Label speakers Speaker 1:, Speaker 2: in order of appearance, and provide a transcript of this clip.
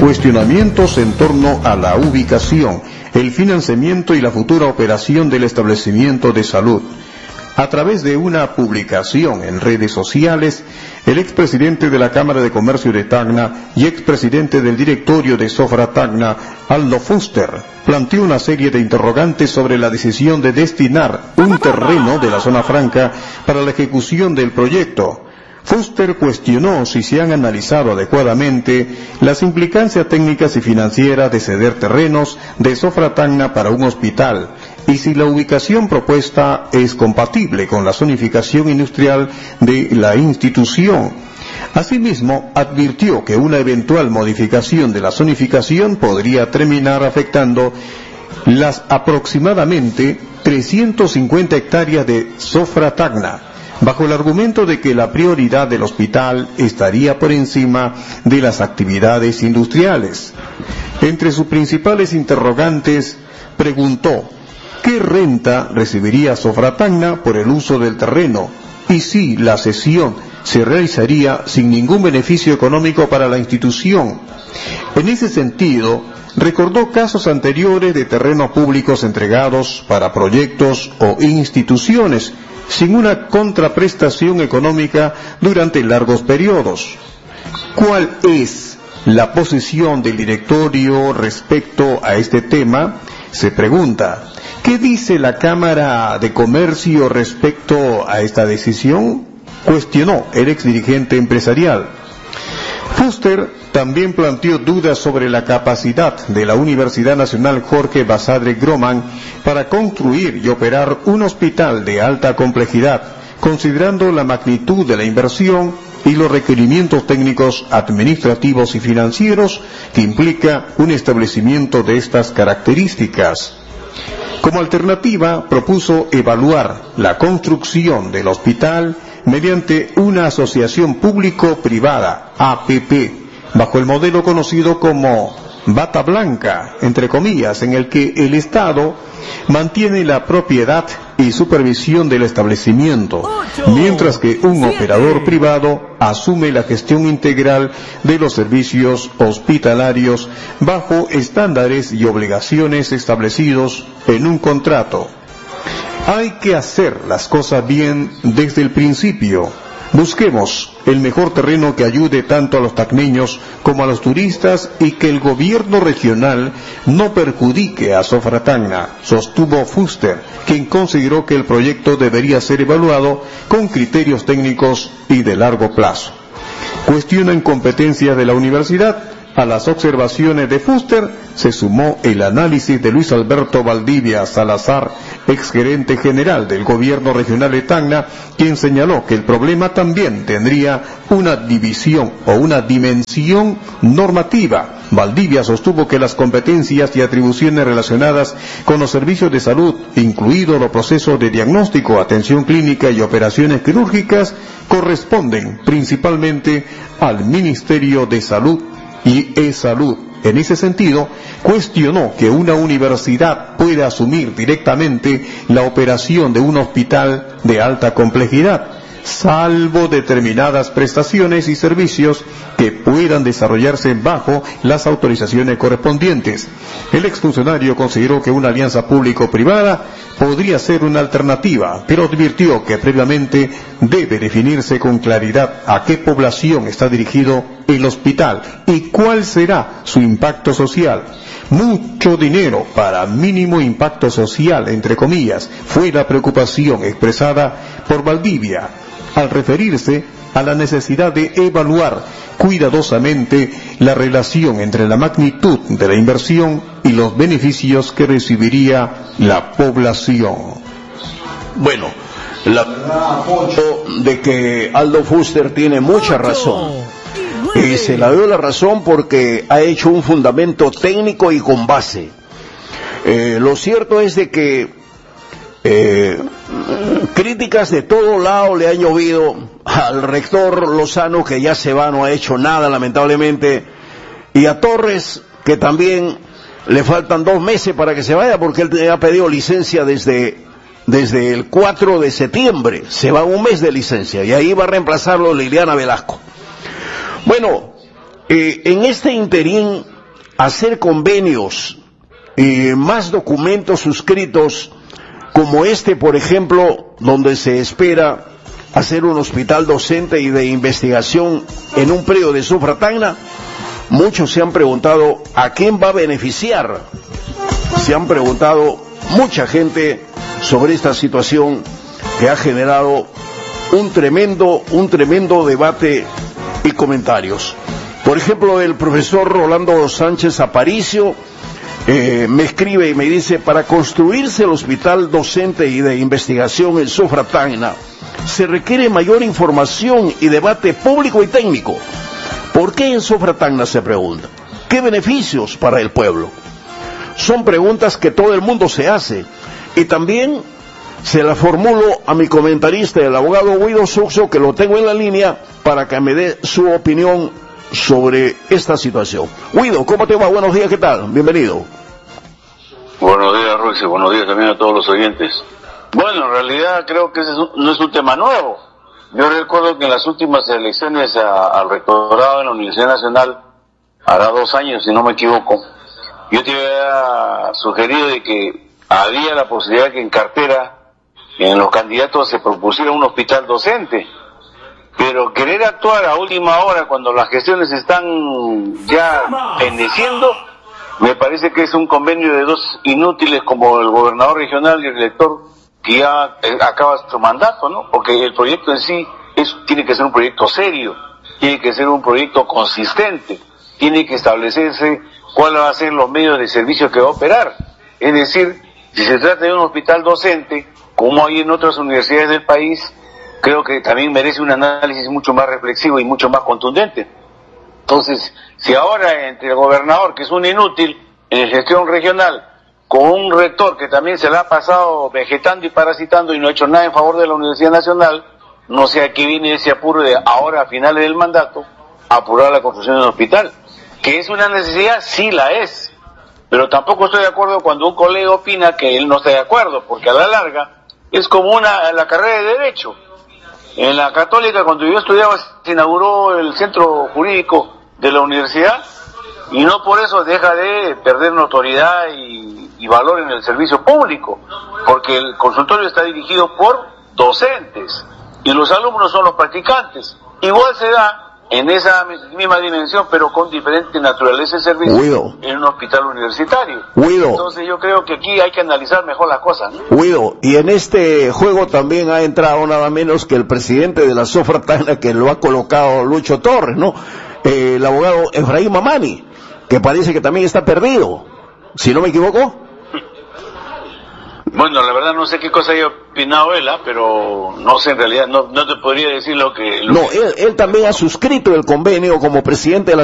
Speaker 1: cuestionamientos en torno a la ubicación, el financiamiento y la futura operación del establecimiento de salud. A través de una publicación en redes sociales, el expresidente de la Cámara de Comercio de Tacna y expresidente del directorio de Sofra Tacna, Aldo Fuster, planteó una serie de interrogantes sobre la decisión de destinar un terreno de la zona franca para la ejecución del proyecto. Fuster cuestionó si se han analizado adecuadamente las implicancias técnicas y financieras de ceder terrenos de Sofra Tacna para un hospital, y si la ubicación propuesta es compatible con la zonificación industrial de la institución. Asimismo, advirtió que una eventual modificación de la zonificación podría terminar afectando las aproximadamente 350 hectáreas de Sofra Tacna, bajo el argumento de que la prioridad del hospital estaría por encima de las actividades industriales. Entre sus principales interrogantes, preguntó ¿qué renta recibiría Sofra Tacna por el uso del terreno? Y si la cesión se realizaría sin ningún beneficio económico para la institución. En ese sentido, recordó casos anteriores de terrenos públicos entregados para proyectos o instituciones sin una contraprestación económica durante largos periodos. ¿Cuál es la posición del directorio respecto a este tema? Se pregunta. ¿Qué dice la Cámara de Comercio respecto a esta decisión? Cuestionó el exdirigente empresarial. Fuster también planteó dudas sobre la capacidad de la Universidad Nacional Jorge Basadre Groman para construir y operar un hospital de alta complejidad, considerando la magnitud de la inversión y los requerimientos técnicos, administrativos y financieros que implica un establecimiento de estas características. Como alternativa, propuso evaluar la construcción del hospital mediante una asociación público-privada, APP, bajo el modelo conocido como bata blanca, entre comillas, en el que el Estado mantiene la propiedad y supervisión del establecimiento, mientras que un operador privado asume la gestión integral de los servicios hospitalarios bajo estándares y obligaciones establecidos en un contrato. Hay que hacer las cosas bien desde el principio. Busquemos el mejor terreno que ayude tanto a los tacneños como a los turistas y que el gobierno regional no perjudique a Sofra Tacna, sostuvo Fuster, quien consideró que el proyecto debería ser evaluado con criterios técnicos y de largo plazo. Cuestionan competencias de la universidad. A las observaciones de Fuster se sumó el análisis de Luis Alberto Valdivia Salazar, exgerente general del gobierno regional de Tacna, quien señaló que el problema también tendría una división o una dimensión normativa. Valdivia sostuvo que las competencias y atribuciones relacionadas con los servicios de salud, incluidos los procesos de diagnóstico, atención clínica y operaciones quirúrgicas, corresponden principalmente al Ministerio de Salud y E-Salud. En ese sentido, cuestionó que una universidad pueda asumir directamente la operación de un hospital de alta complejidad, salvo determinadas prestaciones y servicios que puedan desarrollarse bajo las autorizaciones correspondientes. El exfuncionario consideró que una alianza público-privada podría ser una alternativa, pero advirtió que previamente debe definirse con claridad a qué población está dirigido el hospital y cuál será su impacto social. Mucho dinero para mínimo impacto social, entre comillas, fue la preocupación expresada por Valdivia al referirse a la necesidad de evaluar cuidadosamente la relación entre la magnitud de la inversión y los beneficios que recibiría la población.
Speaker 2: Bueno, la verdad, Poncho, de que Aldo Fuster tiene mucha razón. Y se la doy la razón porque ha hecho un fundamento técnico y con base. Lo cierto es de que críticas de todo lado le han llovido al rector Lozano, que ya se va, no ha hecho nada lamentablemente, y a Torres, que también le faltan 2 meses para que se vaya, porque él ha pedido licencia desde el 4 de septiembre, se va 1 mes de licencia, y ahí va a reemplazarlo Liliana Velasco. Bueno, en este interín hacer convenios y más documentos suscritos como este, por ejemplo, donde se espera hacer un hospital docente y de investigación en un predio de Sofra Tacna. Muchos se han preguntado a quién va a beneficiar. Se han preguntado mucha gente sobre esta situación que ha generado un tremendo debate y comentarios. Por ejemplo, el profesor Rolando Sánchez Aparicio me escribe y me dice: para construirse el hospital docente y de investigación en Sofra Tacna se requiere mayor información y debate público y técnico. ¿Por qué en Sofra Tacna?, se pregunta. ¿Qué beneficios para el pueblo? Son preguntas que todo el mundo se hace, y también se la formulo a mi comentarista, el abogado Guido Sucso, que lo tengo en la línea para que me dé su opinión sobre esta situación. Guido, ¿cómo te va? Buenos días, ¿qué tal? Bienvenido.
Speaker 3: Buenos días, Roxy, buenos días también a todos los oyentes. Bueno, en realidad creo que ese no es un tema nuevo. Yo recuerdo que en las últimas elecciones al rectorado de la Universidad Nacional, hará 2 años, si no me equivoco, yo te había sugerido de que había la posibilidad de que en cartera, en los candidatos, se propusiera un hospital docente. Pero querer actuar a última hora, cuando las gestiones están ya pendeciendo, me parece que es un convenio de 2 inútiles, como el gobernador regional y el rector, que ya acaba su mandato, ¿no? Porque el proyecto en sí tiene que ser un proyecto serio, tiene que ser un proyecto consistente, tiene que establecerse cuáles van a ser los medios de servicio que va a operar. Es decir, si se trata de un hospital docente, como hay en otras universidades del país, creo que también merece un análisis mucho más reflexivo y mucho más contundente. Entonces, si ahora entre el gobernador, que es un inútil en gestión regional, con un rector que también se la ha pasado vegetando y parasitando y no ha hecho nada en favor de la Universidad Nacional, no sé a qué viene ese apuro de ahora, a finales del mandato, apurar la construcción de un hospital. Que es una necesidad, sí la es, pero tampoco estoy de acuerdo cuando un colega opina que él no está de acuerdo, porque a la larga es como la carrera de Derecho. En la Católica, cuando yo estudiaba, se inauguró el centro jurídico de la universidad, y no por eso deja de perder notoriedad y valor en el servicio público, porque el consultorio está dirigido por docentes y los alumnos son los practicantes. Igual se da en esa misma dimensión, pero con diferente naturaleza de servicio, en un hospital universitario. Entonces yo creo que aquí hay que analizar mejor las cosas, ¿no?
Speaker 2: Guido, y en este juego también ha entrado nada menos que el presidente de la Sofra Tacna, que lo ha colocado Lucho Torres, ¿no? El abogado Efraín Mamani, que parece que también está perdido, si no me equivoco.
Speaker 3: Bueno, la verdad no sé qué cosa haya opinado él, pero no sé, en realidad no te podría decir lo que...
Speaker 2: Él también ha suscrito el convenio como presidente de la